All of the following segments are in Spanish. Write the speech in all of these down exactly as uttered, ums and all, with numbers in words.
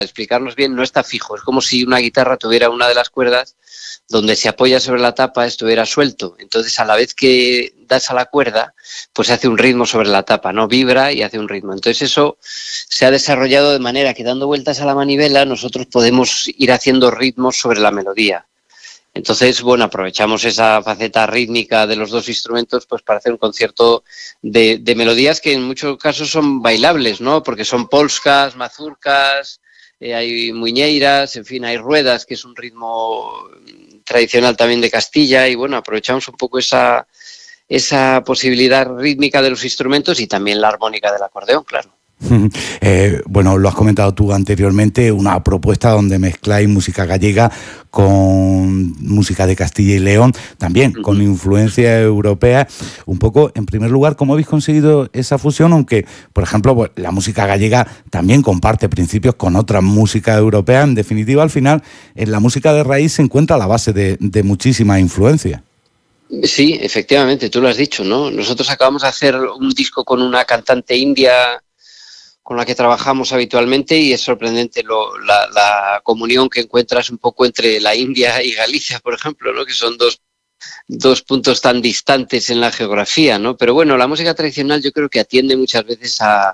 explicarnos bien, no está fijo. Es como si una guitarra tuviera una de las cuerdas donde se apoya sobre la tapa estuviera suelto. Entonces, a la vez que das a la cuerda, pues hace un ritmo sobre la tapa, ¿no? Vibra y hace un ritmo. Entonces, eso se ha desarrollado de manera que dando vueltas a la manivela nosotros podemos ir haciendo ritmos sobre la melodía. Entonces, bueno, aprovechamos esa faceta rítmica de los dos instrumentos pues para hacer un concierto de, de melodías que en muchos casos son bailables, ¿no? Porque son polskas, mazurkas, eh, hay muñeiras, en fin, hay ruedas, que es un ritmo tradicional también de Castilla, y bueno, aprovechamos un poco esa, esa posibilidad rítmica de los instrumentos y también la armónica del acordeón, claro. Eh, bueno, lo has comentado tú anteriormente, una propuesta donde mezcláis música gallega con música de Castilla y León, también uh-huh. con influencia europea. Un poco, en primer lugar, ¿cómo habéis conseguido esa fusión? Aunque, por ejemplo, pues, la música gallega también comparte principios con otras músicas europeas. En definitiva, al final, en la música de raíz se encuentra la base de, de muchísima influencia. Sí, efectivamente, tú lo has dicho, ¿no? Nosotros acabamos de hacer un disco con una cantante india con la que trabajamos habitualmente, y es sorprendente lo, la, la comunión que encuentras un poco entre la India y Galicia, por ejemplo, ¿no? Que son dos, dos puntos tan distantes en la geografía, ¿no? Pero bueno, la música tradicional yo creo que atiende muchas veces a,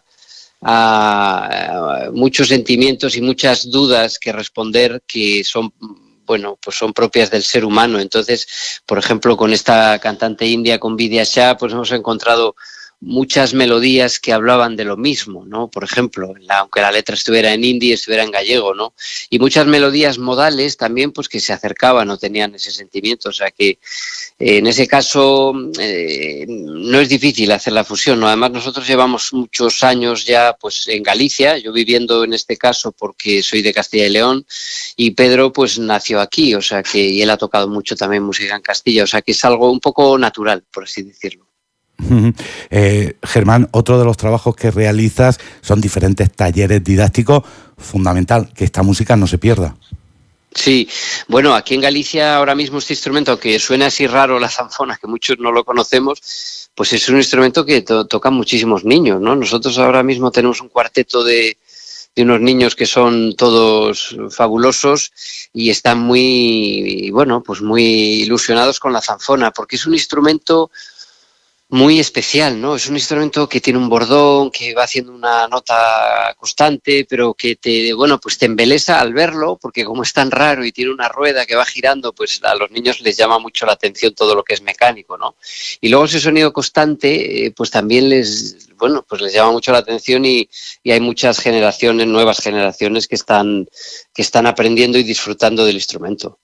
a, a muchos sentimientos y muchas dudas que responder que son, bueno, pues son propias del ser humano. Entonces, por ejemplo, con esta cantante india, con Vidya Shah, pues hemos encontrado muchas melodías que hablaban de lo mismo, ¿no? Por ejemplo, la, aunque la letra estuviera en hindi, estuviera en gallego, ¿no? Y muchas melodías modales también, pues que se acercaban o tenían ese sentimiento. O sea que eh, en ese caso eh, no es difícil hacer la fusión, ¿no? Además, nosotros llevamos muchos años ya pues en Galicia, yo viviendo en este caso porque soy de Castilla y León, y Pedro pues nació aquí, o sea que, y él ha tocado mucho también música en Castilla, o sea que es algo un poco natural, por así decirlo. Eh, Germán, otro de los trabajos que realizas son diferentes talleres didácticos. Fundamental que esta música no se pierda. Sí, bueno, aquí en Galicia ahora mismo este instrumento, aunque suena así raro, la zanfona, que muchos no lo conocemos, pues es un instrumento que to- tocan muchísimos niños, ¿no? Nosotros ahora mismo tenemos un cuarteto de, de unos niños que son todos fabulosos y están muy, bueno, pues muy ilusionados con la zanfona, porque es un instrumento muy especial, ¿no? Es un instrumento que tiene un bordón, que va haciendo una nota constante, pero que te, bueno, pues te embelesa al verlo, porque como es tan raro y tiene una rueda que va girando, pues a los niños les llama mucho la atención todo lo que es mecánico, ¿no? Y luego ese sonido constante, eh, pues también les, bueno, pues les llama mucho la atención, y, y hay muchas generaciones, nuevas generaciones que están, que están aprendiendo y disfrutando del instrumento.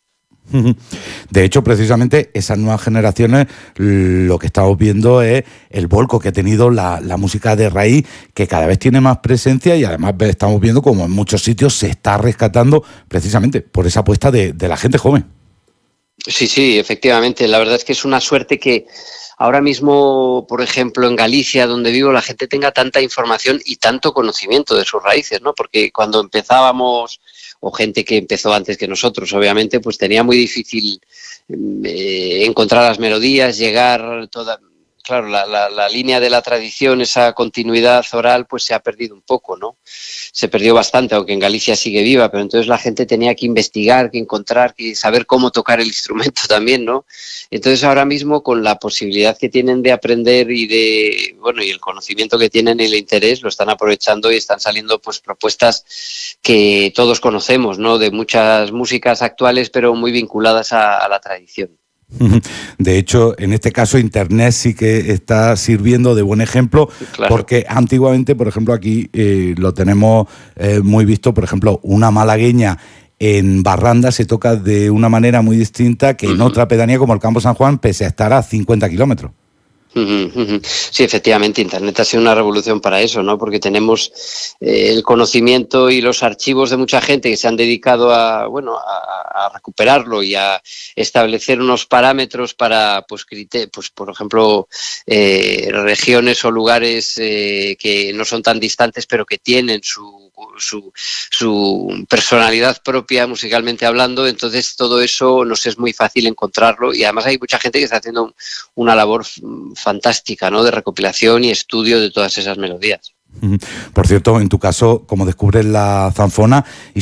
De hecho, precisamente esas nuevas generaciones, lo que estamos viendo es el volco que ha tenido la, la música de raíz, que cada vez tiene más presencia, y además estamos viendo como en muchos sitios se está rescatando precisamente por esa apuesta de, de la gente joven. Sí, sí, efectivamente. La verdad es que es una suerte que ahora mismo, por ejemplo, en Galicia, donde vivo, la gente tenga tanta información y tanto conocimiento de sus raíces, ¿no? Porque cuando empezábamos, o gente que empezó antes que nosotros, obviamente, pues tenía muy difícil eh, encontrar las melodías, llegar toda... Claro, la, la, la línea de la tradición, esa continuidad oral, pues se ha perdido un poco, ¿no? Se perdió bastante, aunque en Galicia sigue viva, pero entonces la gente tenía que investigar, que encontrar, que saber cómo tocar el instrumento también, ¿no? Entonces ahora mismo, con la posibilidad que tienen de aprender y de, bueno, y el conocimiento que tienen y el interés, lo están aprovechando, y están saliendo pues propuestas que todos conocemos, ¿no? De muchas músicas actuales, pero muy vinculadas a, a la tradición. De hecho, en este caso Internet sí que está sirviendo de buen ejemplo, claro. Porque antiguamente, por ejemplo, aquí eh, lo tenemos eh, muy visto, por ejemplo, una malagueña en Barranda se toca de una manera muy distinta que en uh-huh. otra pedanía como el Campo San Juan, pese a estar a cincuenta kilómetros. Sí, efectivamente, Internet ha sido una revolución para eso, ¿no? Porque tenemos eh, el conocimiento y los archivos de mucha gente que se han dedicado a, bueno, a, a recuperarlo y a establecer unos parámetros para, pues, criter- pues por ejemplo, eh, regiones o lugares eh, que no son tan distantes, pero que tienen su Su, su personalidad propia musicalmente hablando. Entonces todo eso nos es muy fácil encontrarlo, y además hay mucha gente que está haciendo una labor fantástica, ¿no? De recopilación y estudio de todas esas melodías. Por cierto, en tu caso, como descubres la zanfona y